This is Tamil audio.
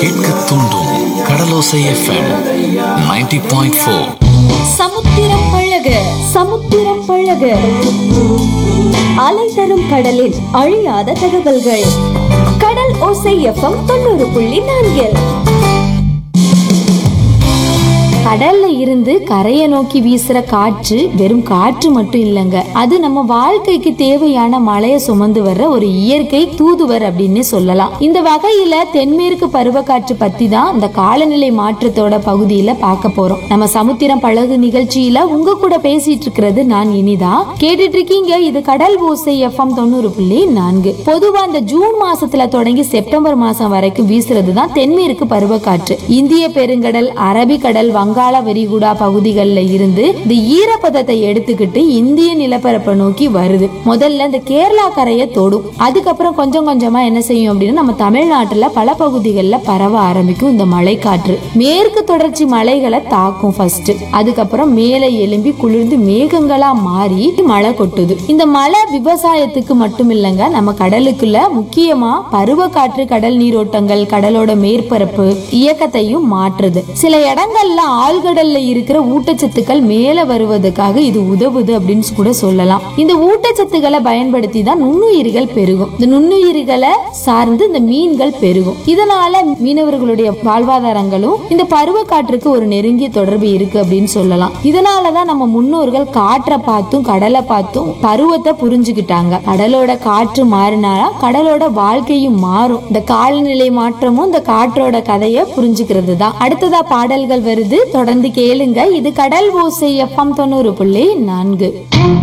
கேட்க தூண்டும் கடலோசை எஃப்எம் 90.4. சமுத்திரம் பழக சமுத்திரம் பழக அலை தரும் கடலின் அழியாத தகவல்கள். கடல் ஓசை எஃப்எம் 90.4. கடல்ல இருந்து கரையை நோக்கி வீசுற காற்று வெறும் காற்று மட்டும் இல்லைங்க, அது நம்ம வாழ்க்கைக்கு தேவையான மழையை சுமந்து வர்ற ஒரு இயற்கை தூதுவர் அப்படின்னு சொல்லலாம். இந்த வகையில தென்மேற்கு பருவக்காற்று பத்தி தான் இந்த காலநிலை மாற்றத்தோட பகுதியில பார்க்க போறோம். நம்ம சமுத்திரம் பழகு நிகழ்ச்சியில உங்க கூட பேசிட்டு இருக்கிறது நான் இனிதா. கேட்டுட்டு இருக்கீங்க இது கடல் ஓசை எஃப்எம் 90.4. பொதுவா இந்த ஜூன் மாசத்துல தொடங்கி செப்டம்பர் மாசம் வரைக்கும் வீசுறது தான் தென்மேற்கு பருவக்காற்று. இந்திய பெருங்கடல், அரபிக்கடல், வங்காள விரிகுடா பகுதிகளில் இருந்து இந்த ஈரப்பதத்தை எடுத்துக்கிட்டு இந்திய நிலப்பரப்பை நோக்கி வருது. முதல்ல இந்த கேரளா கரையை தொடும். அதுக்கப்புறம் கொஞ்சம் கொஞ்சமா என்ன செய்யும் அப்படின்னா நம்ம தமிழ்நாட்டுல பல பகுதிகளில் பரவ ஆரம்பிக்கும் இந்த மழை காற்று. மேற்கு தொடர்ச்சி மலைகளை தாக்கும் ஃபர்ஸ்ட். அதுக்கப்புறம் மேலே எழும்பி குளிர்ந்து மேகங்களா மாறி மழை கொட்டுது. இந்த மழை விவசாயத்துக்கு மட்டும் இல்லைங்க, நம்ம கடலுக்குள்ள முக்கியமா பருவ காற்று கடல் நீரோட்டங்கள், கடலோட மேற்பரப்பு இயக்கத்தையும் மாற்றுது. சில இடங்கள்ல ஆழ்கடல்ல இருக்கிற ஊட்டச்சத்துக்கள் மேல வருவதற்காக இது உதவுது அப்படின்னு கூட சொல்லலாம். இந்த ஊட்டச்சத்துக்களை பயன்படுத்தி தான் நுண்ணுயிர்கள் பெருகும். இந்த நுண்ணுயிர்களை சார்ந்து இந்த மீன்கள் பெருகும். இதனால மீனவர்களுடைய வாழ்வாதாரங்களும் இந்த பருவ காற்றுக்கு ஒரு நெருங்கிய தொடர்பு இருக்கு அப்படின்னு சொல்லலாம். இதனாலதான் நம்ம முன்னோர்கள் காற்றை பார்த்தும் கடலை பார்த்தும் பருவத்தை புரிஞ்சுக்கிட்டாங்க. கடலோட காற்று மாறினாலா கடலோட வாழ்க்கையும் மாறும். இந்த காலநிலை மாற்றமும் இந்த காற்றோட கதையை புரிஞ்சுக்கிறது தான். அடுத்ததா பாடல்கள் வருது, தொடர்ந்து கேளுங்க. இது கடல் ஓசை எஃப்எம் 90.4.